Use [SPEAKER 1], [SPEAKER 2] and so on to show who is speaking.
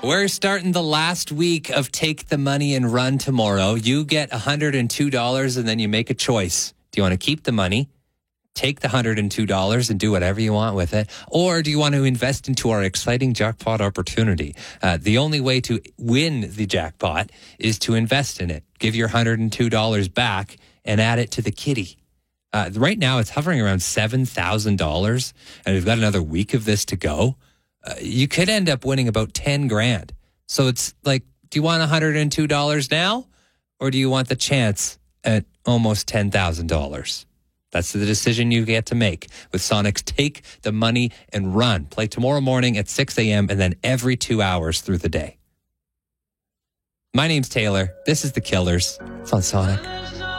[SPEAKER 1] We're starting the last week of Take the Money and Run tomorrow. You get $102 and then you make a choice. Do you want to keep the money, take the $102 and do whatever you want with it? Or do you want to invest into our exciting jackpot opportunity? The only way to win the jackpot is to invest in it. Give your $102 back and add it to the kitty. Right now, it's hovering around $7,000, and we've got another week of this to go. You could end up winning about 10 grand. So it's like, do you want $102 now, or do you want the chance at almost $10,000? That's the decision you get to make with Sonic's Take the Money and Run. Play tomorrow morning at 6 a.m. and then every 2 hours through the day. My name's Taylor. This is The Killers. It's on Sonic.